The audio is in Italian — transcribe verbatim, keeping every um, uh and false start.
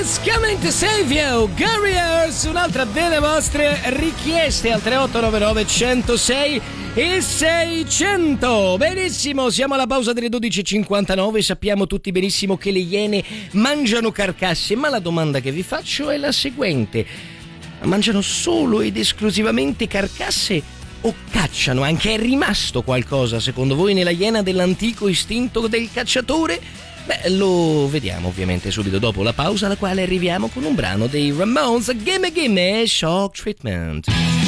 is coming to save you, Warriors, un'altra delle vostre richieste al tre otto nove nove uno zero sei e seicento. Benissimo, siamo alla pausa delle dodici e cinquantanove. Sappiamo tutti benissimo che le iene mangiano carcasse, ma la domanda che vi faccio è la seguente: mangiano solo ed esclusivamente carcasse o cacciano anche? È rimasto qualcosa secondo voi nella iena dell'antico istinto del cacciatore? Beh, lo vediamo ovviamente subito dopo la pausa, alla quale arriviamo con un brano dei Ramones, Gimme Gimme Shock Treatment.